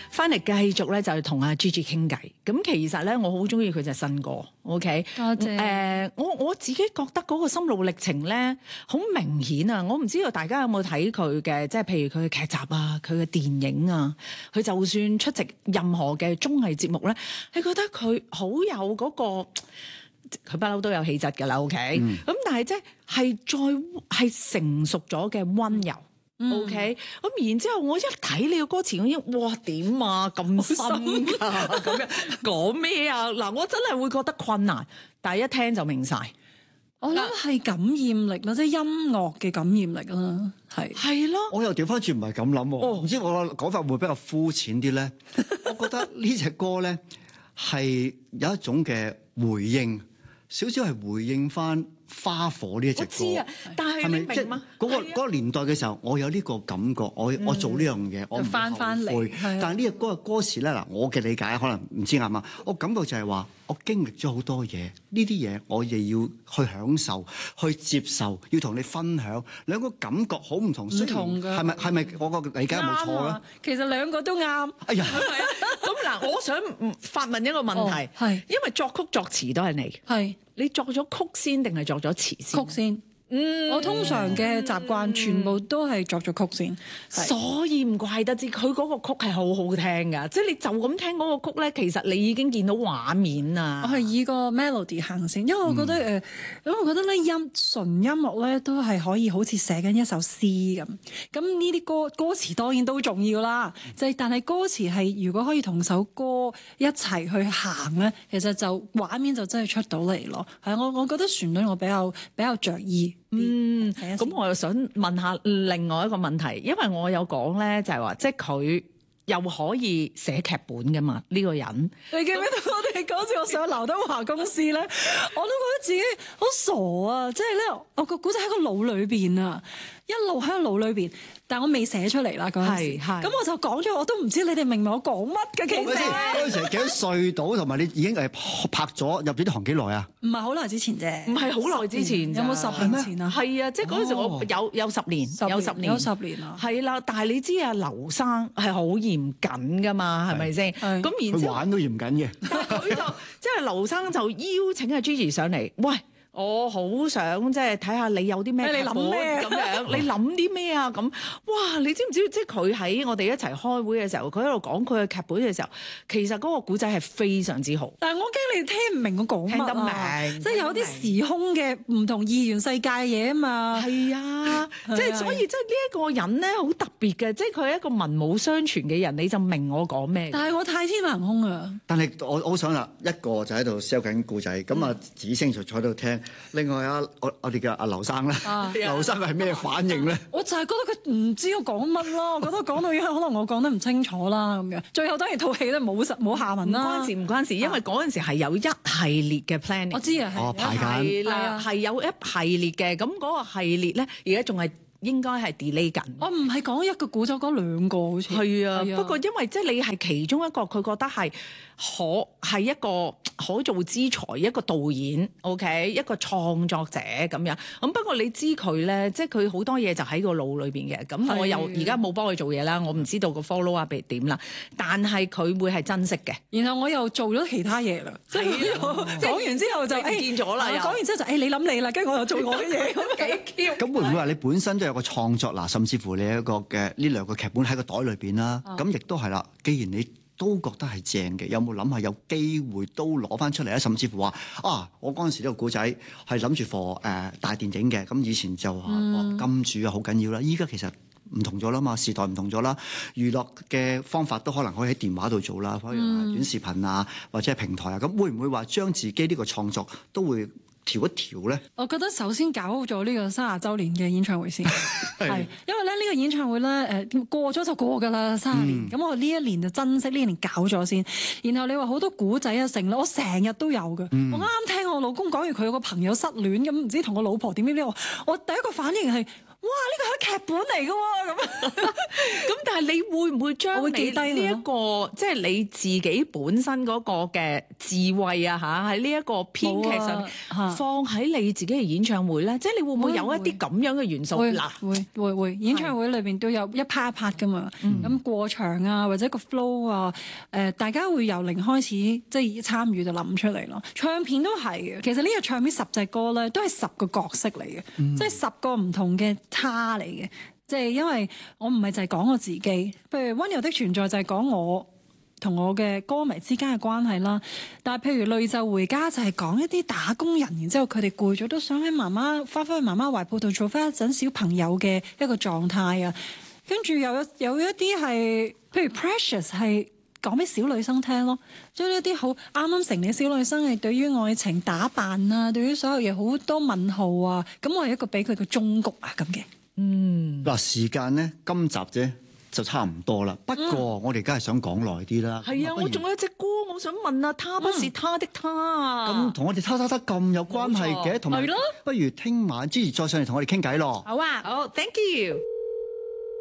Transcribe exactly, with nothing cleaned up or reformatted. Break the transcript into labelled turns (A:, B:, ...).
A: 翻嚟繼續咧就係同阿 Gigi 傾偈。咁其實咧我好中意佢隻新歌 ，OK？
B: 多謝。誒、
A: 呃，我我自己覺得嗰個心路歷程咧好明顯啊！我唔知道大家有冇睇佢嘅，即係譬如佢嘅劇集啊，佢嘅電影啊，佢就算出席任何嘅綜藝節目咧，你覺得佢好有嗰、嗰個，佢不嬲都有氣質㗎啦，OK？咁、嗯、但係即係再係成熟咗嘅溫柔。O K，咁然之後我一睇你個歌詞，我已經哇點啊咁深㗎咁樣講咩啊？嗱，我真係會覺得困難，但係一聽就明晒。
B: 我諗係感染力咯，即係音樂嘅感染力啦，係
A: 係咯。
C: 我又調翻轉唔係咁諗喎，唔、哦、知我講法會比較膚淺啲咧？我覺得呢隻歌咧係有一種嘅回應，少少係回應翻花火呢一隻歌，
A: 我知啊，但係你明嗎？
C: 嗰、嗰個嗰、嗰個年代嘅時候，我有呢個感覺，我、嗯、我做呢樣嘢，我唔
B: 翻翻嚟。
C: 但係呢隻歌嘅歌詞咧，嗱，我嘅理解可能唔知啱嘛。我感覺就係話，我經歷咗好多嘢，呢啲嘢我亦要去享受、去接受，要同你分享。兩個感覺好唔同，唔
B: 同㗎。
C: 係咪係咪我個理解有冇錯咧？
B: 其實兩個都啱。
C: 哎呀，
A: 咁嗱，我想發問一個問題，係、哦、因為作曲作詞都係你，
B: 係
A: 你作咗曲先定係作咗詞先？
B: 曲先。嗯，我通常嘅習慣全部都係作咗曲先，
A: 所以唔怪得知佢嗰個曲係好好聽㗎。即係你就咁聽嗰個曲咧，其實你已經見到畫面啊。
B: 我係以個 melody 行先，因為我覺得誒，因、嗯、為我覺得咧音純音樂咧都係可以好似寫緊一首詩咁。咁呢啲歌歌詞當然都重要啦，就係、是、但係歌詞係如果可以同首歌一齊去行咧，其實就畫面就真係出到嚟咯。係我我覺得旋律我比較比較着意。
A: 嗯，咁我又想問下另外一個問題，因為我有講咧，就係話，即係佢又可以寫劇本噶嘛？呢、這個人，
B: 你記唔記得我哋嗰次我上劉德華公司咧，我都覺得自己好傻啊！即係咧，我個古仔喺個腦裏邊啊，一路喺個腦裏邊，但我未寫出嚟啦嗰陣時。咁我就講咗，我都唔知你哋明唔明我講乜嘅。其實
C: 嗰陣時幾多歲到，同埋你已經係拍咗入咗啲行幾耐啊？
B: 唔係好耐之前啫，
A: 唔係好耐之前，
B: 有冇十年前啊？
A: 係啊，即係嗰陣時我有有十年，有十年，
B: 有十年啊。
A: 係啦，但係你知啊，劉生係好嚴謹噶嘛，係咪先？咁然之後
C: 佢玩都嚴謹嘅。
A: 但係佢就即係劉生就邀請阿 Gigi 上嚟，喂。我好想即係睇下你有啲咩劇本咁樣，你諗啲咩啊？咁哇！你知唔知即係佢喺我哋一齊開會嘅時候，佢喺度講佢嘅劇本嘅時候，其實嗰個古仔係非常之好。
B: 但係我驚你聽唔明我講乜啊！
A: 聽得明，
B: 即係有啲時空嘅唔同二元世界嘅嘢啊嘛。
A: 係啊，即係所以即係呢一個人咧好特別嘅，即係佢係一個文武雙全嘅人，你就明我講咩。
B: 但係我太天馬行空啊！
C: 但係我我好想啦，一個就喺度 sell 緊故仔，咁啊子星就坐喺度聽。另外啊，我我哋嘅阿劉生咧，啊、劉生係咩反應咧？
B: 我就係覺得佢唔知我講乜咯，我覺得講到已經可能我講得唔清楚啦咁樣。最後當然套戲咧冇實冇下文啦。唔關事，唔關事，因為嗰陣時係有一系列嘅 planning。我知啊，係、
C: 哦、排緊，
A: 係啦，係有一系列嘅。咁嗰個系列咧，而家仲係應該係 delay 緊。我唔係講一個古仔，講兩個好似。係啊，不過因為即係你係其中一個，佢覺得係可係一個可造之才，一個導演 ，OK， 一個創作者咁樣。咁不過你知佢咧，即係佢好多嘢就喺個腦裏邊嘅。咁我又而家冇幫佢做嘢啦，我唔知道個 follow up 係點啦。但係佢會係珍惜嘅。然後我又做咗其他嘢啦。係講完之後就誒見咗啦。講完之後就誒你諗你啦，跟住我又做我嘅嘢，咁幾 Q。
C: 咁會唔會話你本身都有個創作嗱，甚至乎你一個嘅呢兩個劇本喺個袋裏邊啦？咁亦都係啦。既然你都覺得係正嘅，有冇諗下有機會都攞翻出嚟咧？甚至乎話啊，我嗰陣時呢個故仔係諗住 for 誒大電影嘅，咁以前就話、嗯、金主啊好緊要啦，依家其實唔同咗啦嘛，時代唔同咗啦，娛樂嘅方法都可能可以喺電話度做啦，可以短視頻啊或者係平台啊，咁會唔會話將自己呢個創作都會調一調咧？我覺得首先搞好咗呢個三十週年嘅演唱會先，係因為咧呢個演唱會咧誒過咗就過㗎啦，三十年，咁、嗯、我呢一年就珍惜呢一年搞咗先。然後你話好多古仔啊成啦，我成日都有嘅、嗯。我啱啱聽我老公講完佢有個朋友失戀咁，唔知同我老婆點點點，我我第一個反應係
B: 哇！呢個係劇本嚟嘅喎，咁
A: 咁但係你會唔會將
B: 我會記
A: 你
B: 低佢
A: 呢一個即係你自己本身嗰個嘅智慧啊嚇，喺呢一個編劇上面
B: 冇啊
A: 放喺你自己嘅演唱會咧？即係你會唔會有一啲咁樣嘅元素？
B: 會
A: 嗱，
B: 會會會演唱會裏邊都有一 part 一 part 噶嘛，咁過場啊或者個 flow 啊，誒大家會由零開始即係參與就諗出嚟咯。唱片都係嘅，其實呢個唱片十隻歌咧都係十個角色嚟嘅，即係十個唔同嘅他嚟嘅。即係因為我唔係就係講我自己，譬如溫柔的存在就係講我同我嘅歌迷之間嘅關係啦。但係譬如淚就回家就係講一啲打工人，然之後佢哋攰咗都想喺媽媽翻返去媽媽懷抱度做翻一陣小朋友嘅一個狀態啊。跟住又有有一啲係譬如 Precious 係講俾小女生聽咯，將一啲好啱啱成年小女生係對於愛情打扮啊，對於所有嘢好多問號啊。咁我係一個俾佢嘅忠告啊咁嘅。
A: 嗯，
C: 嗱，時間咧今集啫就差唔多啦。不過我哋梗係想講耐啲啦。
A: 係啊，
C: 不如
A: 我仲有一隻歌，我想問啊，他不是他的他啊，
C: 咁同我哋他他他咁有關係嘅，同埋
A: 係咯
C: 不如聽晚之前再上嚟同我哋傾偈咯。
B: 好啊，
A: 好，thank you。